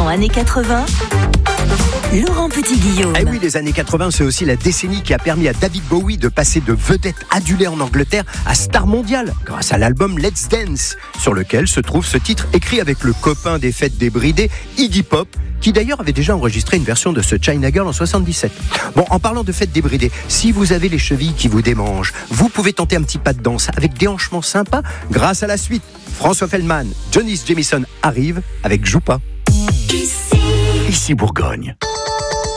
années 80. Laurent Petit-Guillaume. Eh oui, les années 80, c'est aussi la décennie qui a permis à David Bowie de passer de vedette adulée en Angleterre à star mondiale, grâce à l'album Let's Dance, sur lequel se trouve ce titre écrit avec le copain des fêtes débridées, Iggy Pop, qui d'ailleurs avait déjà enregistré une version de ce China Girl en 77. Bon, en parlant de fêtes débridées, si vous avez les chevilles qui vous démangent, vous pouvez tenter un petit pas de danse avec des hanchements sympas grâce à la suite. François Feldman, Johnny Jamison arrive avec Joue pas. Ici Bourgogne.